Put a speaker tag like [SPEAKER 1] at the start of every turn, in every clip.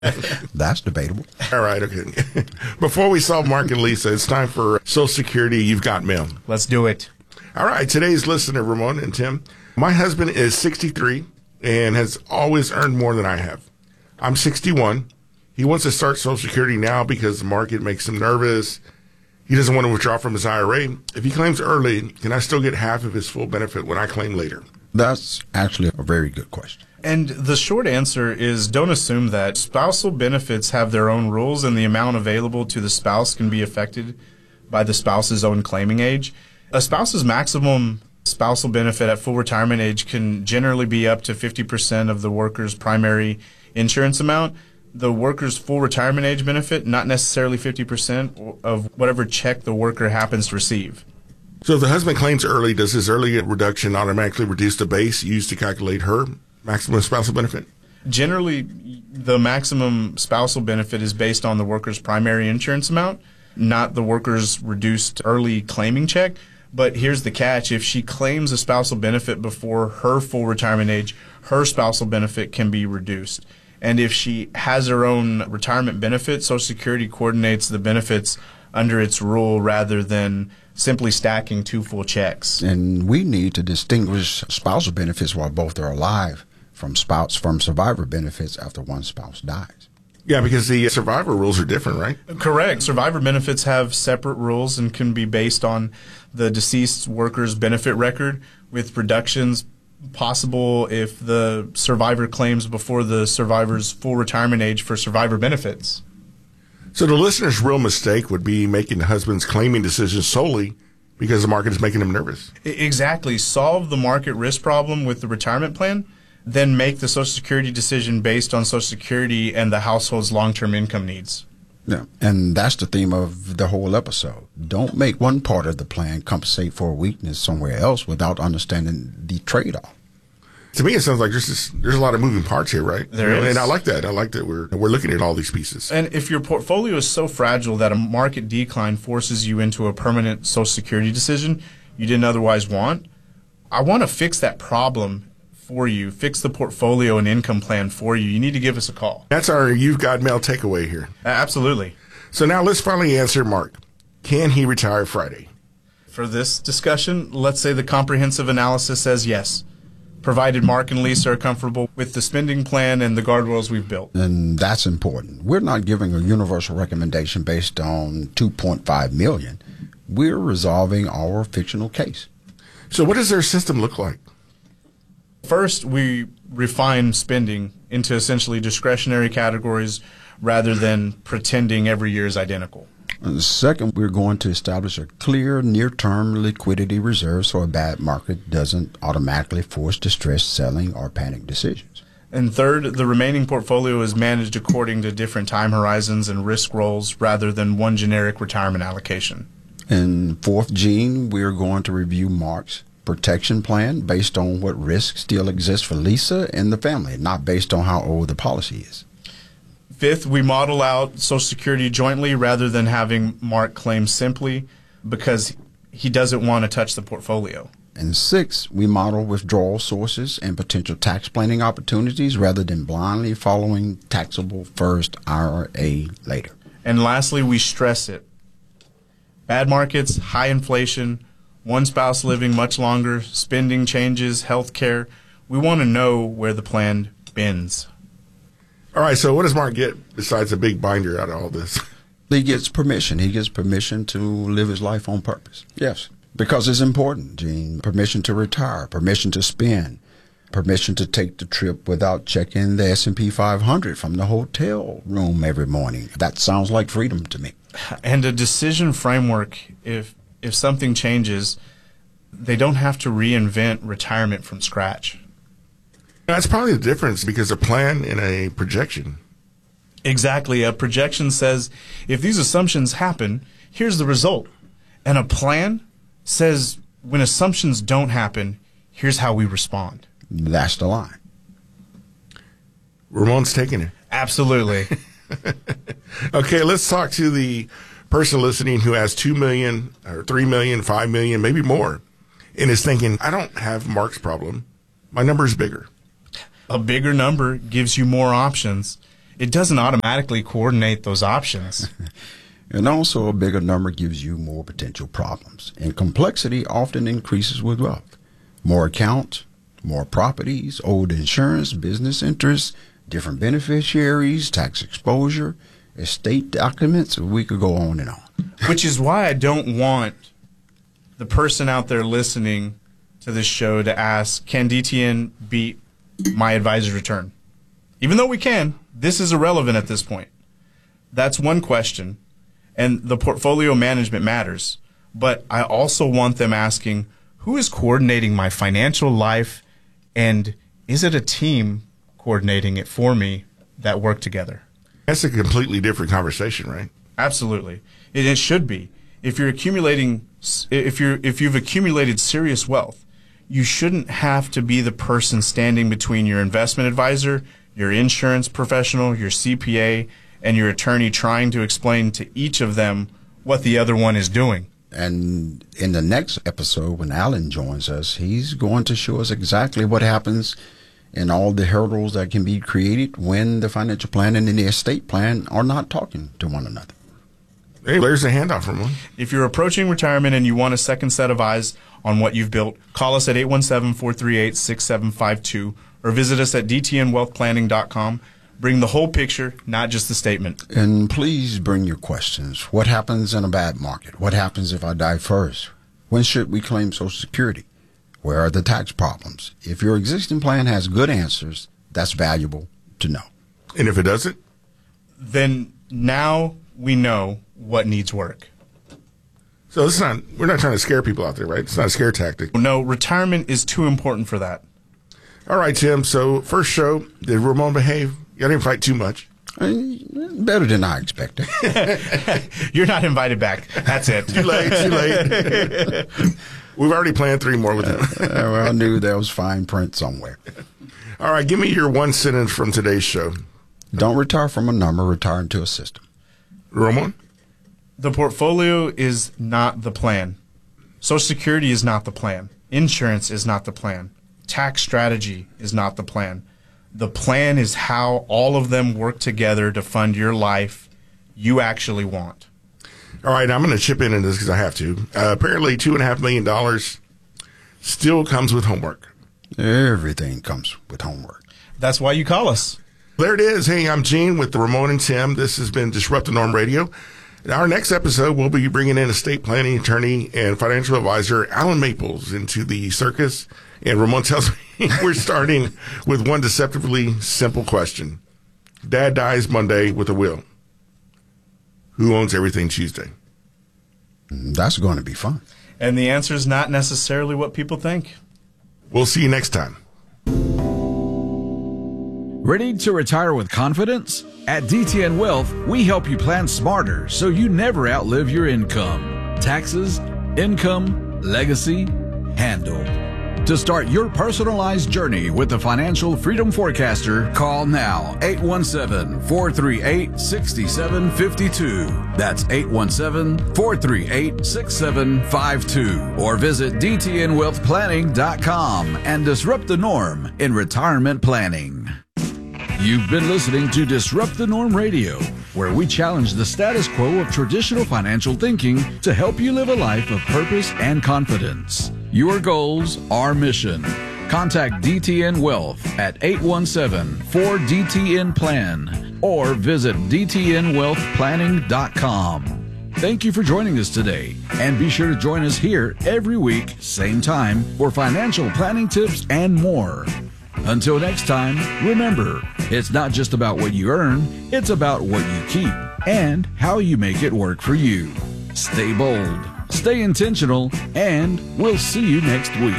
[SPEAKER 1] That's debatable.
[SPEAKER 2] All right, okay. Before we solve Mark and Lisa, it's time for Social Security. You've got mail.
[SPEAKER 3] Let's do it.
[SPEAKER 2] All right, today's listener, Ramon and Tim. My husband is 63 and has always earned more than I have. I'm 61. He wants to start Social Security now because the market makes him nervous. He doesn't want to withdraw from his IRA. If he claims early, can I still get half of his full benefit when I claim later?
[SPEAKER 1] That's actually a very good question.
[SPEAKER 3] And the short answer is don't assume that. Spousal benefits have their own rules, and the amount available to the spouse can be affected by the spouse's own claiming age. A spouse's maximum spousal benefit at full retirement age can generally be up to 50% of the worker's primary insurance amount. The worker's full retirement age benefit, not necessarily 50% of whatever check the worker happens to receive.
[SPEAKER 2] So if the husband claims early, does his early reduction automatically reduce the base used to calculate her maximum spousal benefit?
[SPEAKER 3] Generally, the maximum spousal benefit is based on the worker's primary insurance amount, not the worker's reduced early claiming check. But here's the catch. If she claims a spousal benefit before her full retirement age, her spousal benefit can be reduced. And if she has her own retirement benefit, Social Security coordinates the benefits under its rule rather than simply stacking two full checks.
[SPEAKER 1] And we need to distinguish spousal benefits while both are alive from survivor benefits after one spouse dies.
[SPEAKER 2] Yeah, because the survivor rules are different, right?
[SPEAKER 3] Correct. Survivor benefits have separate rules and can be based on the deceased worker's benefit record, with reductions possible if the survivor claims before the survivor's full retirement age for survivor benefits.
[SPEAKER 2] So the listener's real mistake would be making the husband's claiming decisions solely because the market is making him nervous.
[SPEAKER 3] Exactly. Solve the market risk problem with the retirement plan, then make the Social Security decision based on Social Security and the household's long-term income needs.
[SPEAKER 1] Yeah, and that's the theme of the whole episode. Don't make one part of the plan compensate for a weakness somewhere else without understanding the trade-off.
[SPEAKER 2] To me, it sounds like there's a lot of moving parts here, right?
[SPEAKER 3] There is.
[SPEAKER 2] And I like that. I like that we're looking at all these pieces.
[SPEAKER 3] And if your portfolio is so fragile that a market decline forces you into a permanent Social Security decision you didn't otherwise want, I want to fix that problem for you, fix the portfolio and income plan for you. You need to give us a call.
[SPEAKER 2] That's our You've Got Mail takeaway here.
[SPEAKER 3] Absolutely.
[SPEAKER 2] So now let's finally answer Mark. Can he retire Friday?
[SPEAKER 3] For this discussion, let's say the comprehensive analysis says yes, provided Mark and Lisa are comfortable with the spending plan and the guardrails we've built.
[SPEAKER 1] And that's important. We're not giving a universal recommendation based on $2.5 million. We're resolving our fictional case.
[SPEAKER 2] So what does their system look like?
[SPEAKER 3] First, we refine spending into essentially discretionary categories rather than pretending every year is identical.
[SPEAKER 1] And second, we're going to establish a clear near-term liquidity reserve so a bad market doesn't automatically force distressed selling or panic decisions.
[SPEAKER 3] And third, the remaining portfolio is managed according to different time horizons and risk roles rather than one generic retirement allocation.
[SPEAKER 1] And fourth, Gene, we're going to review Mark's protection plan based on what risk still exists for Lisa and the family, not based on how old the policy is.
[SPEAKER 3] Fifth, we model out Social Security jointly rather than having Mark claim simply because he doesn't want to touch the portfolio.
[SPEAKER 1] And sixth, we model withdrawal sources and potential tax planning opportunities rather than blindly following taxable first, IRA later.
[SPEAKER 3] And lastly, we stress it. Bad markets, high inflation, one spouse living much longer, spending changes, health care. We want to know where the plan bends.
[SPEAKER 2] All right, so what does Mark get besides a big binder out of all this?
[SPEAKER 1] He gets permission. He gets permission to live his life on purpose. Yes, because it's important, Gene. Permission to retire, permission to spend, permission to take the trip without checking the S&P 500 from the hotel room every morning. That sounds like freedom to me.
[SPEAKER 3] And a decision framework, if something changes, they don't have to reinvent retirement from scratch.
[SPEAKER 2] That's probably the difference because a plan and a projection.
[SPEAKER 3] Exactly. A projection says, if these assumptions happen, here's the result. And a plan says, when assumptions don't happen, here's how we respond.
[SPEAKER 1] That's the line.
[SPEAKER 2] Ramon's taking it.
[SPEAKER 3] Absolutely.
[SPEAKER 2] Okay, let's talk to the person listening who has 2 million or 3 million, 5 million, maybe more, and is thinking, I don't have Mark's problem. My number is bigger.
[SPEAKER 3] A bigger number gives you more options. it doesn't automatically coordinate those options.
[SPEAKER 1] And also, a bigger number gives you more potential problems. And complexity often increases with wealth. More accounts, more properties, old insurance, business interests, different beneficiaries, tax exposure, estate documents. We could go on and on.
[SPEAKER 3] Which is why I don't want the person out there listening to this show to ask, can DTN beat my advisor's return? Even though we can, this is irrelevant at this point. That's one question. And the portfolio management matters. But I also want them asking, who is coordinating my financial life, and is it a team coordinating it for me that work together?
[SPEAKER 2] That's a completely different conversation, right?
[SPEAKER 3] Absolutely. It should be. If you've accumulated serious wealth, you shouldn't have to be the person standing between your investment advisor, your insurance professional, your CPA, and your attorney trying to explain to each of them what the other one is doing.
[SPEAKER 1] And in the next episode, when Alan joins us, he's going to show us exactly what happens and all the hurdles that can be created when the financial plan and the estate plan are not talking to one another.
[SPEAKER 2] Hey, there's a handoff from one.
[SPEAKER 3] If you're approaching retirement and you want a second set of eyes on what you've built, call us at 817-438-6752 or visit us at dtnwealthplanning.com. Bring the whole picture, not just the statement.
[SPEAKER 1] And please bring your questions. What happens in a bad market? What happens if I die first? When should we claim Social Security? Where are the tax problems? If your existing plan has good answers, that's valuable to know.
[SPEAKER 2] And if it doesn't?
[SPEAKER 3] Then now we know what needs work.
[SPEAKER 2] So we're not trying to scare people out there, right? It's not a scare tactic.
[SPEAKER 3] No, retirement is too important for that.
[SPEAKER 2] All right, Tim. So first show, did Ramon behave? You didn't fight too much.
[SPEAKER 1] Better than I expected.
[SPEAKER 3] You're not invited back. That's it.
[SPEAKER 2] Too late. We've already planned 3 more with him.
[SPEAKER 1] Well, I knew there was fine print somewhere.
[SPEAKER 2] All right, give me your one sentence from today's show.
[SPEAKER 1] Don't retire from a number, retire into a system.
[SPEAKER 2] Ramon?
[SPEAKER 3] The portfolio is not the plan. Social Security is not the plan. Insurance is not the plan. Tax strategy is not the plan. The plan is how all of them work together to fund your life you actually want.
[SPEAKER 2] All right, I'm going to chip in this because I have to. Apparently, $2.5 million still comes with homework.
[SPEAKER 1] Everything comes with homework.
[SPEAKER 3] That's why you call us.
[SPEAKER 2] There it is. Hey, I'm Gene with the Ramon and Tim. This has been Disrupt the Norm Radio. In our next episode, we'll be bringing in estate planning attorney and financial advisor Alan Maples into the circus. And Ramon tells me we're starting with one deceptively simple question. Dad dies Monday with a will. Who owns everything Tuesday?
[SPEAKER 1] That's going to be fun.
[SPEAKER 3] And the answer is not necessarily what people think.
[SPEAKER 2] We'll see you next time.
[SPEAKER 4] Ready to retire with confidence? At DTN Wealth, we help you plan smarter so you never outlive your income. Taxes, income, legacy, handled. To start your personalized journey with the Financial Freedom Forecaster, call now 817-438-6752. That's 817-438-6752. Or visit dtnwealthplanning.com and disrupt the norm in retirement planning. You've been listening to Disrupt the Norm Radio, where we challenge the status quo of traditional financial thinking to help you live a life of purpose and confidence. Your goals, our mission. Contact DTN Wealth at 817-4DTN-PLAN or visit dtnwealthplanning.com. Thank you for joining us today, and be sure to join us here every week, same time, for financial planning tips and more. Until next time, remember, it's not just about what you earn, it's about what you keep and how you make it work for you. Stay bold, stay intentional, and we'll see you next week.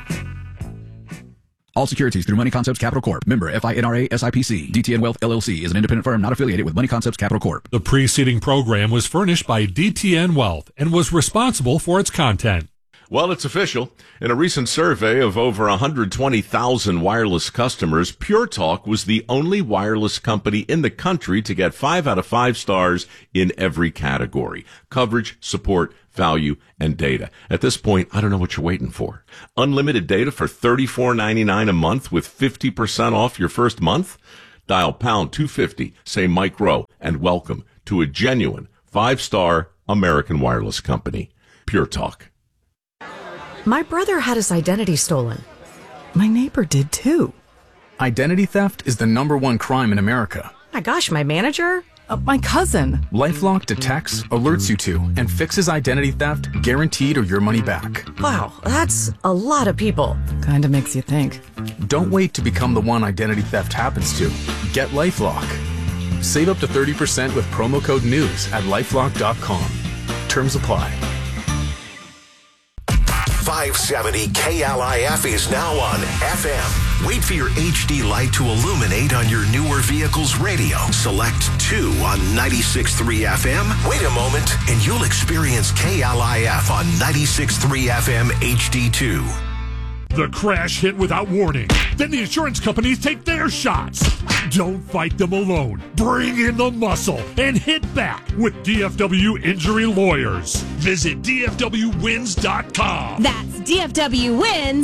[SPEAKER 4] All securities through Money Concepts Capital Corp. Member FINRA SIPC. DTN Wealth LLC is an independent firm not affiliated with Money Concepts Capital Corp.
[SPEAKER 5] The preceding program was furnished by DTN Wealth and was responsible for its content.
[SPEAKER 6] Well, it's official. In a recent survey of over 120,000 wireless customers, Pure Talk was the only wireless company in the country to get 5 out of 5 stars in every category: coverage, support, value, and data. At this point, I don't know what you're waiting for. Unlimited data for $34.99 a month with 50% off your first month? Dial pound 250, say Mike Rowe, and welcome to a genuine 5-star American wireless company. Pure Talk.
[SPEAKER 7] My brother had his identity stolen. My neighbor did too.
[SPEAKER 8] Identity theft is the #1 crime in America.
[SPEAKER 7] My gosh, my manager? My cousin.
[SPEAKER 8] LifeLock detects, alerts you to, and fixes identity theft guaranteed or your money back.
[SPEAKER 7] Wow, that's a lot of people. Kinda makes you think.
[SPEAKER 8] Don't wait to become the one identity theft happens to. Get LifeLock. Save up to 30% with promo code NEWS at LifeLock.com. Terms apply.
[SPEAKER 9] 570 KLIF is now on FM. Wait for your HD light to illuminate on your newer vehicle's radio. Select 2 on 96.3 FM. Wait a moment, and you'll experience KLIF on 96.3 FM HD2.
[SPEAKER 5] The crash hit without warning. Then the insurance companies take their shots. Don't fight them alone. Bring in the muscle and hit back with DFW Injury Lawyers. Visit DFWWins.com.
[SPEAKER 10] That's DFWWins.com.